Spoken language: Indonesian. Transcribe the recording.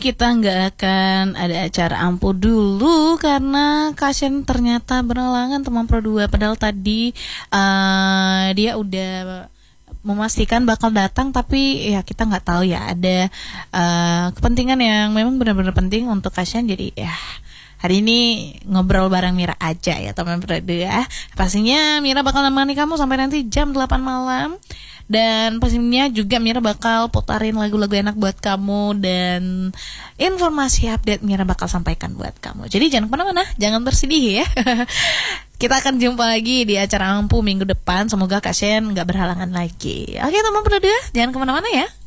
Kita nggak akan ada acara ampuh dulu karena Kasien ternyata berhalangan teman Pro 2. Padahal tadi dia udah memastikan bakal datang, tapi ya kita nggak tahu ya, ada kepentingan yang memang benar-benar penting untuk Kasien. Jadi ya hari ini ngobrol bareng Mira aja ya teman Pro 2. Pastinya Mira bakal nemani kamu sampai nanti jam 8 malam. Dan pastinya juga Mira bakal putarin lagu-lagu enak buat kamu, dan informasi update Mira bakal sampaikan buat kamu. Jadi jangan kemana-mana, jangan bersedih ya. Kita akan jumpa lagi di acara Ampuh minggu depan. Semoga Kasien gak berhalangan lagi. Oke teman Pro 2, jangan kemana-mana ya.